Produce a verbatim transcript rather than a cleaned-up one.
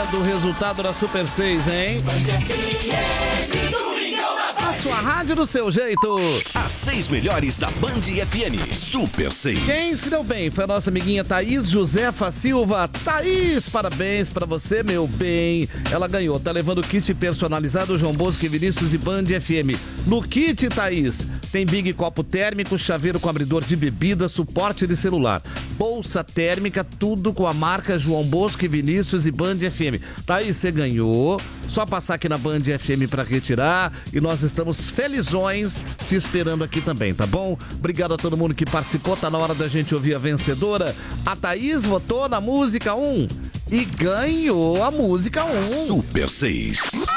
do resultado da Super seis, hein? A sua rádio do seu jeito. As seis melhores da Band F M. Super seis. Quem se deu bem foi a nossa amiguinha Thaís Josefa Silva. Thaís, parabéns pra você, meu bem. Ela ganhou, tá levando o kit personalizado João Bosco e Vinícius e Band F M. No kit, Thaís, tem Big Copo Térmico, chaveiro com abridor de bebida, suporte de celular, bolsa térmica, tudo com a marca João Bosco e Vinícius e Band F M. Thaís, você ganhou. Só passar aqui na Band F M pra retirar e nós estamos felizões te esperando aqui também, tá bom? Obrigado a todo mundo que participou, tá na hora da gente ouvir a vencedora. A Thaís votou na música um e ganhou a música um. Super seis.